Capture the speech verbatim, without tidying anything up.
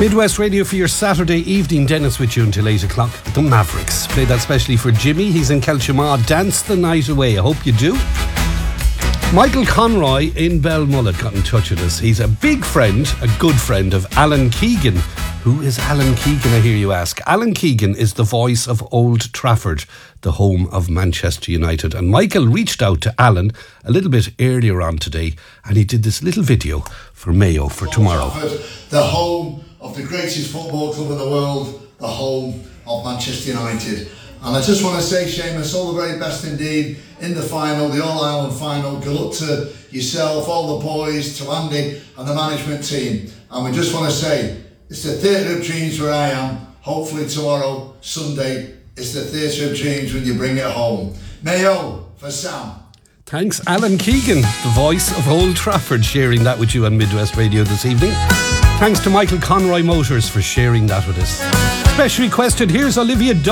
Midwest Radio for your Saturday evening. Dennis with you until eight o'clock. The Mavericks. Play that specially for Jimmy. He's in Kelchamaw. Dance the night away. I hope you do. Michael Conroy in Belmullet got in touch with us. He's a big friend, a good friend of Alan Keegan. Who is Alan Keegan, I hear you ask? Alan Keegan is the voice of Old Trafford, the home of Manchester United. And Michael reached out to Alan a little bit earlier on today, and he did this little video for Mayo for tomorrow. Old Trafford, the home of the greatest football club in the world, the home of Manchester United. And I just want to say, Seamus, all the very best indeed in the final, the All-Ireland final. Good luck to yourself, all the boys, to Andy and the management team. And we just want to say, it's the theatre of dreams where I am. Hopefully tomorrow, Sunday, it's the theatre of dreams when you bring it home. Mayo for Sam. Thanks, Alan Keegan, the voice of Old Trafford, sharing that with you on Midwest Radio this evening. Thanks to Michael Conroy Motors for sharing that with us. Special requested, here's Olivia Dunn.